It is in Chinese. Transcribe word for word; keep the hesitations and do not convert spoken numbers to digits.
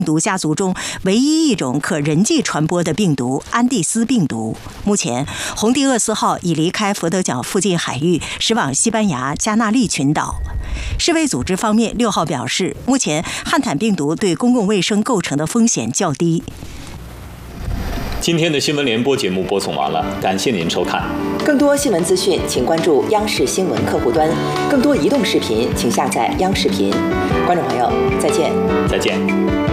毒家族中唯一一种可人际传播的病毒——安第斯病毒。目前，红帝厄斯号已离开佛得角附近海域，驶往西班牙加那利群岛。世卫组织方面六号表示，目前汉坦病毒对公共卫生构成的风险较低。 今天的新闻联播节目播送完了，感谢您收看。 更多新闻资讯，请关注央视新闻客户端；更多移动视频，请下载央视频。观众朋友，再见。 再见。